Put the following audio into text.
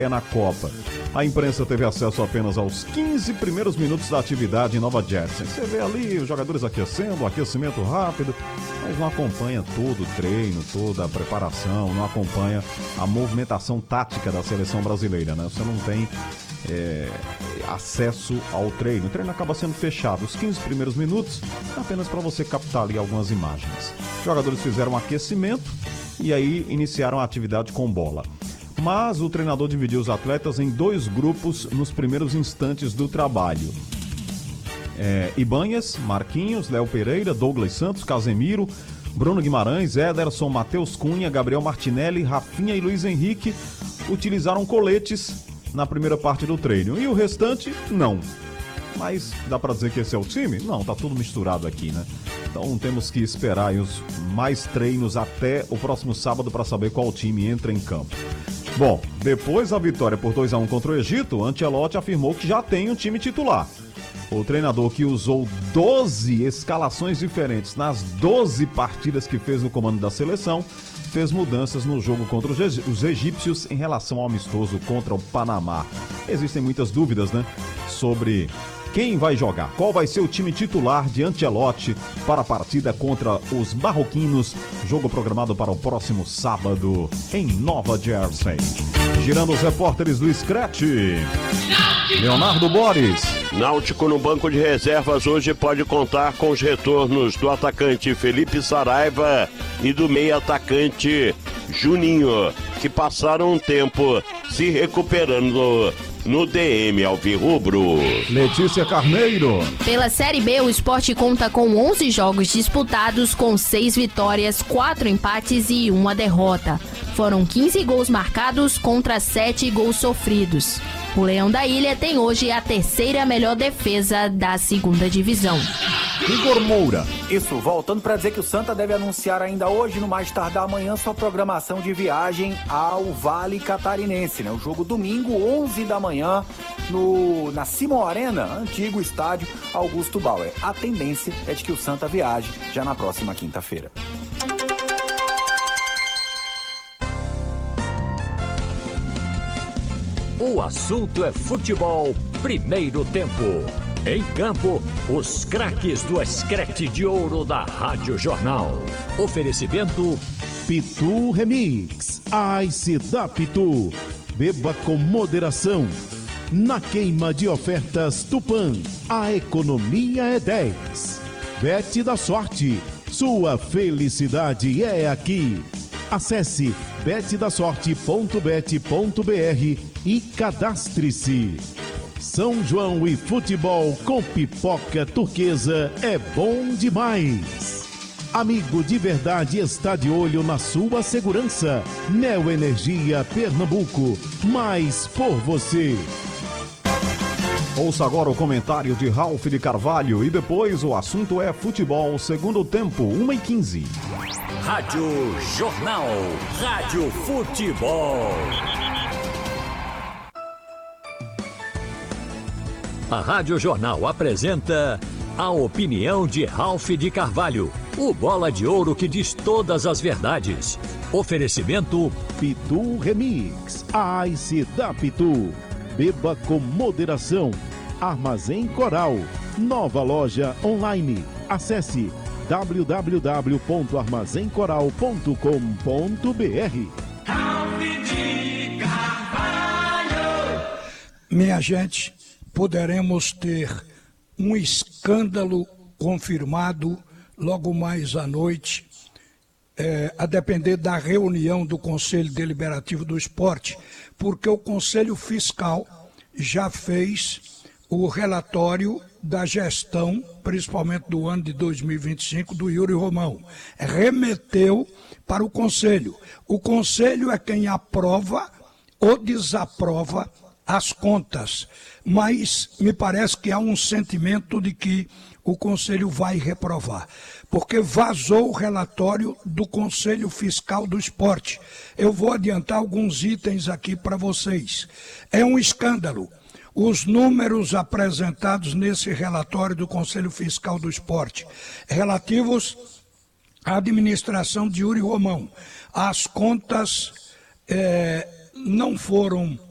na Copa. A imprensa teve acesso apenas aos 15 primeiros minutos da atividade em Nova Jersey. Você vê ali os jogadores aquecendo, aquecimento rápido, mas não acompanha todo o treino, toda a preparação, não acompanha a movimentação tática da seleção brasileira, né? Você não tem acesso ao treino. O treino acaba sendo fechado. Os 15 primeiros minutos apenas para você captar ali algumas imagens. Os jogadores fizeram um aquecimento e aí iniciaram a atividade com bola. Mas o treinador dividiu os atletas em 2 grupos nos primeiros instantes do trabalho. Ibanhas, Marquinhos, Léo Pereira, Douglas Santos, Casemiro, Bruno Guimarães, Ederson, Matheus Cunha, Gabriel Martinelli, Rafinha e Luiz Henrique utilizaram coletes na primeira parte do treino. E o restante, não. Mas dá pra dizer que esse é o time? Não, tá tudo misturado aqui, né? Então temos que esperar aí os mais treinos até o próximo sábado para saber qual time entra em campo. Bom, depois da vitória por 2-1 contra o Egito, Ancelotti afirmou que já tem um time titular. O treinador, que usou 12 escalações diferentes nas 12 partidas que fez no comando da seleção, fez mudanças no jogo contra os egípcios em relação ao amistoso contra o Panamá. Existem muitas dúvidas, né, sobre quem vai jogar, qual vai ser o time titular de Ancelotti para a partida contra os marroquinos, jogo programado para o próximo sábado em Nova Jersey. Girando os repórteres do Scratch, Leonardo Boris. Náutico no banco de reservas hoje pode contar com os retornos do atacante Felipe Saraiva e do meia atacante Juninho, que passaram um tempo se recuperando no DM alvirrubro. Letícia Carneiro. Pela Série B, o Sport conta com 11 jogos disputados, com 6 vitórias, 4 empates e 1 derrota. Foram 15 gols marcados contra 7 gols sofridos. O Leão da Ilha tem hoje a 3ª melhor defesa da 2ª divisão. Igor Moura. Isso, voltando para dizer que o Santa deve anunciar ainda hoje, no mais tardar amanhã, sua programação de viagem ao Vale Catarinense, né? O jogo domingo, 11 da manhã, na Simon Arena, antigo estádio Augusto Bauer. A tendência é de que o Santa viaje já na próxima quinta-feira. O assunto é futebol, primeiro tempo. Em campo, os craques do Scratch de Ouro da Rádio Jornal. Oferecimento Pitu Remix. Ice da Pitu. Beba com moderação. Na queima de ofertas Tupã, a economia é 10. Bet da Sorte. Sua felicidade é aqui. Acesse betdasorte.bet.br e cadastre-se. São João e futebol com pipoca turquesa é bom demais. Amigo de verdade está de olho na sua segurança. Neoenergia Pernambuco, mais por você. Ouça agora o comentário de Ralf de Carvalho e depois o assunto é futebol, segundo tempo, 1h15. Rádio Jornal, Rádio Futebol. A Rádio Jornal apresenta a opinião de Ralf de Carvalho, o bola de ouro que diz todas as verdades. Oferecimento Pitu Remix, Ice da Pitu. Beba com moderação. Armazém Coral, nova loja online. Acesse www.armazencoral.com.br. Minha gente, poderemos ter um escândalo confirmado logo mais à noite, a depender da reunião do Conselho Deliberativo do Esporte, porque o Conselho Fiscal já fez o relatório da gestão, principalmente do ano de 2025, do Yuri Romão. Remeteu para o Conselho. O Conselho é quem aprova ou desaprova as contas, mas me parece que há um sentimento de que o Conselho vai reprovar, porque vazou o relatório do Conselho Fiscal do Esporte. Eu vou adiantar alguns itens aqui para vocês. É um escândalo. Os números apresentados nesse relatório do Conselho Fiscal do Esporte, relativos à administração de Yuri Romão, as contas não foram